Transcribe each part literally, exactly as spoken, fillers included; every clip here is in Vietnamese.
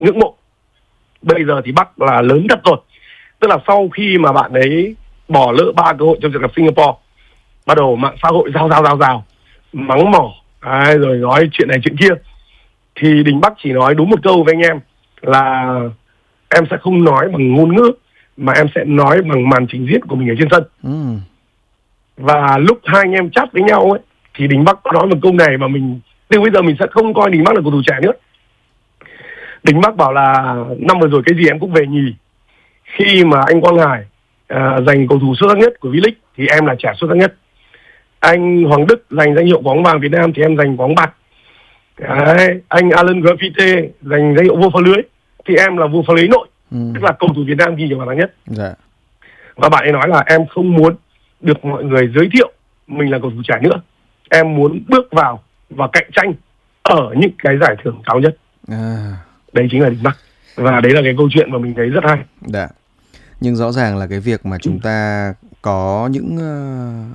ngưỡng mộ. Bây giờ thì Bắc là lớn thật rồi. Tức là sau khi mà bạn ấy bỏ lỡ ba cơ hội trong trận gặp Singapore, bắt đầu mạng xã hội rao rao rao rao mắng mỏ, à, rồi nói chuyện này chuyện kia, thì Đình Bắc chỉ nói đúng một câu với anh em là em sẽ không nói bằng ngôn ngữ mà em sẽ nói bằng màn trình diễn của mình ở trên sân. Ừ. Và lúc hai anh em chat với nhau ấy thì Đình Bắc có nói một câu này mà mình từ bây giờ mình sẽ không coi Đình Bắc là cầu thủ trẻ nữa. Đình Bắc bảo là năm vừa rồi cái gì em cũng về nhì. Khi mà anh Quang Hải à, giành cầu thủ xuất sắc nhất của V-League thì em là trẻ xuất sắc nhất. Anh Hoàng Đức giành danh hiệu quả bóng vàng Việt Nam thì em giành quả bóng bạc. Đấy, anh Alan Graffite giành danh hiệu vua phá lưới thì em là vua phá lưới nội. Ừ. Tức là cầu thủ Việt Nam ghi nhiều bàn thắng nhất. Dạ. Và bạn ấy nói là em không muốn được mọi người giới thiệu mình là cầu thủ trẻ nữa. Em muốn bước vào và cạnh tranh ở những cái giải thưởng cao nhất. À. Đấy chính là Đình Bắc. Và đấy là cái câu chuyện mà mình thấy rất hay. Dạ. Nhưng rõ ràng là cái việc mà chúng ta có những uh,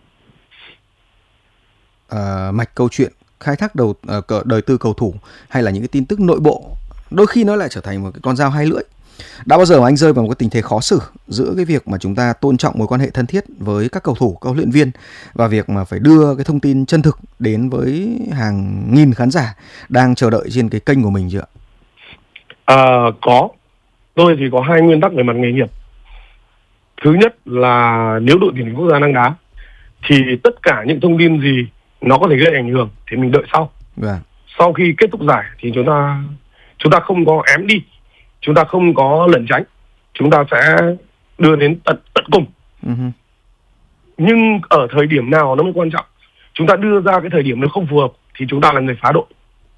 uh, mạch câu chuyện khai thác đầu uh, đời tư cầu thủ hay là những cái tin tức nội bộ, đôi khi nó lại trở thành một cái con dao hai lưỡi. Đã bao giờ mà anh rơi vào một cái tình thế khó xử giữa cái việc mà chúng ta tôn trọng mối quan hệ thân thiết với các cầu thủ, các huấn luyện viên và việc mà phải đưa cái thông tin chân thực đến với hàng nghìn khán giả đang chờ đợi trên cái kênh của mình chưa ạ? À, có. Tôi thì có hai nguyên tắc về mặt nghề nghiệp. Thứ nhất là nếu đội tuyển quốc gia đang đá thì tất cả những thông tin gì nó có thể gây ảnh hưởng thì mình đợi sau. Vâng. Sau khi kết thúc giải thì chúng ta chúng ta không có ém đi, chúng ta không có lẩn tránh, chúng ta sẽ đưa đến tận tận cùng. Uh-huh. Nhưng ở thời điểm nào nó mới quan trọng. Chúng ta đưa ra cái thời điểm nó không phù hợp thì chúng ta là người phá đội.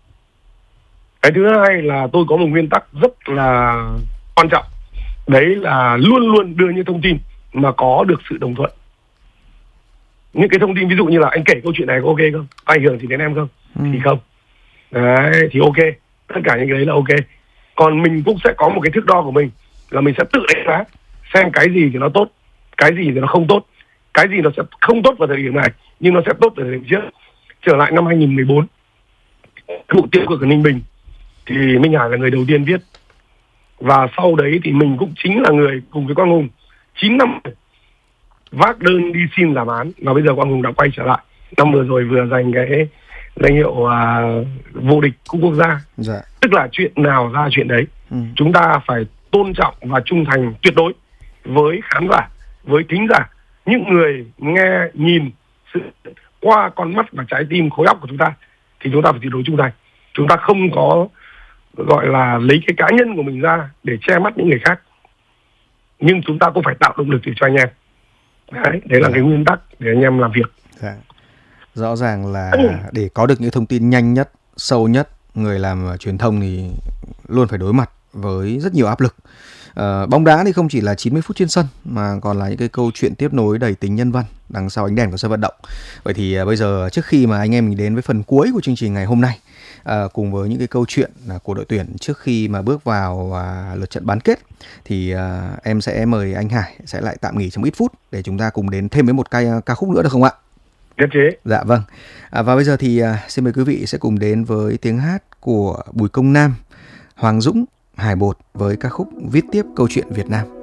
Cái thứ hai là tôi có một nguyên tắc rất là quan trọng. Đấy là luôn luôn đưa những thông tin mà có được sự đồng thuận. Những cái thông tin ví dụ như là anh kể câu chuyện này có ok không? Ảnh hưởng gì đến em không? Ừ. Thì không. Đấy, thì ok. Tất cả những cái đấy là ok. Còn mình cũng sẽ có một cái thước đo của mình là mình sẽ tự đánh giá xem cái gì thì nó tốt, cái gì thì nó không tốt, cái gì nó sẽ không tốt vào thời điểm này nhưng nó sẽ tốt ở thời điểm trước. Trở lại năm hai không một bốn, vụ tiêu cực ở Ninh Bình thì Minh Hải là người đầu tiên viết. Và sau đấy thì mình cũng chính là người cùng với Quang Hùng chín năm vác đơn đi xin giảm án. Và bây giờ Quang Hùng đã quay trở lại. Năm vừa rồi vừa giành cái danh hiệu uh, vô địch cúp quốc gia. Dạ. Tức là chuyện nào ra chuyện đấy. Ừ. Chúng ta phải tôn trọng và trung thành tuyệt đối với khán giả, với thính giả, những người nghe, nhìn sự qua con mắt và trái tim khối óc của chúng ta thì chúng ta phải tuyệt đối trung thành. Chúng ta không có gọi là lấy cái cá nhân của mình ra để che mắt những người khác. Nhưng chúng ta cũng phải tạo động lực để cho anh em. Đấy, đấy là dạ. cái nguyên tắc để anh em làm việc. Dạ. Rõ ràng là để có được những thông tin nhanh nhất, sâu nhất, người làm truyền thông thì luôn phải đối mặt với rất nhiều áp lực. À, bóng đá thì không chỉ là chín mươi phút trên sân mà còn là những cái câu chuyện tiếp nối đầy tính nhân văn đằng sau ánh đèn của sân vận động. Vậy thì à, bây giờ trước khi mà anh em mình đến với phần cuối của chương trình ngày hôm nay, à, cùng với những cái câu chuyện à, của đội tuyển trước khi mà bước vào à, lượt trận bán kết, thì à, em sẽ mời anh Hải sẽ lại tạm nghỉ trong ít phút để chúng ta cùng đến thêm với một ca, ca khúc nữa được không ạ? Nhất trí. Dạ vâng. À, và bây giờ thì à, xin mời quý vị sẽ cùng đến với tiếng hát của Bùi Công Nam, Hoàng Dũng, Hải Bột với ca khúc Viết tiếp câu chuyện Việt Nam.